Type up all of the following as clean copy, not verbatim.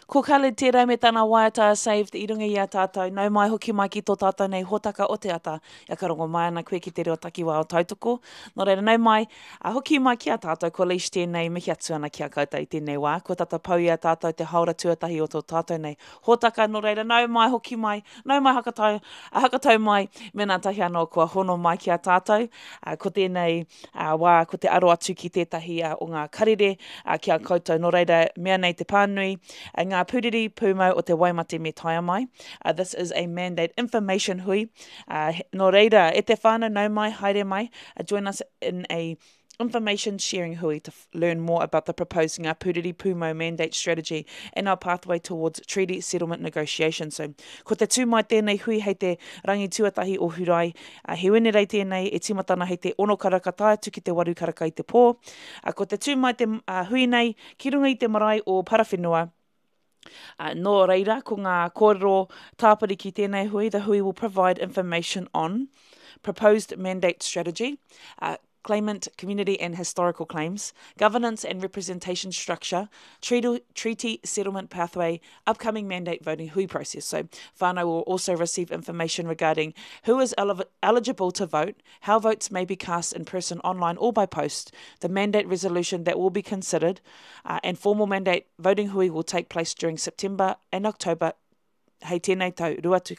Ko kale tērā me tāna waiata saved I runga I a tātou. Nau mai hoki mai ki tō tātou nei hōtaka o te ata. Ia ka rongo mai ana koe ki te reo takiwa o tautoko. Nō reira nau mai, hoki mai ki a tātou ko leash tēnei mihi atu ana ki a koutou I tēnei wā. Ko tata pau I a tātou te haura tuatahi o tō tātou nei hōtaka. Nō reira nau mai hoki mai, nau mai hakatau mai me nā tahi anō kua hono mai ki a tātou. Ko tēnei wā, ko te aro atu ki tētahi o ngā karere ki a koutou. Nō reira mea nei te pānui, ngā pūriri pūmau o te Waimate me taia mai. This is a mandate information hui. Nō reira, e te whānau nau mai, haere mai, join us in a information sharing hui to learn more about the proposed Ngā Pūriri Pūmau mandate strategy and our pathway towards treaty settlement negotiations. So, ko te tū mai tēnei hui hei te rangi tuatahi o Hurai, he wene rei tēnei e timatana hei te ono karaka tae atu ki te waru karaka I te pō. Ko te tū mai te hui nei, ki runga I te marae o Parawhenua, nō reira, ko ngā kōrero tāpiri ki tēnei hui, the hui will provide information on proposed mandate strategy, claimant, community and historical claims, governance and representation structure, treaty settlement pathway, upcoming mandate voting hui process. So whānau will also receive information regarding who is eligible to vote, how votes may be cast in person, online or by post, the mandate resolution that will be considered, and formal mandate voting hui will take place during September and October hei tēnei tau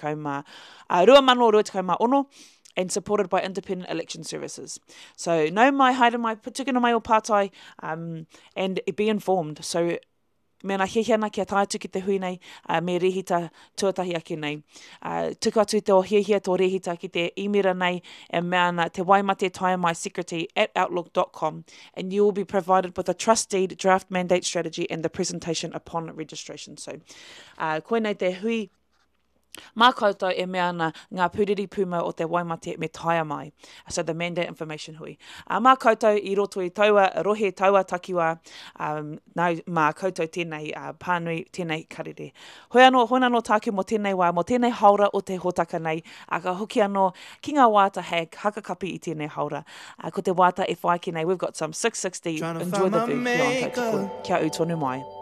2026, and supported by independent election services. So, nau mai, haere mai, putukina mai o pātai, and be informed. So, mena hihiana kia tātu ki te hui nei, me rehita tuatahi ake nei. Tuku atu te o hihia tō rehita ki te imira nei, e mea ana te Waimate Taia Mai Secretary at outlook.com, and you will be provided with a trust deed, draft mandate strategy, and the presentation upon registration. So, koe nei te hui, mā koutou e mea ana ngā pūriri pūmau o te Waimate me taia mai. So the mandate information hui. Mā koutou I roto I taua, rohe taua takiwā, nau mā koutou tēnei pānui, tēnei karere. Hoi anō tāke mo tēnei wā, mo tēnei haura o te hōtaka nei, ka hoki anō ki ngā wāta hei hakakapi I tēnei haura. Ko te wāta e whai ki nei, we've got some 660, enjoy the view, kia ō tautoko, kia ū tonu mai.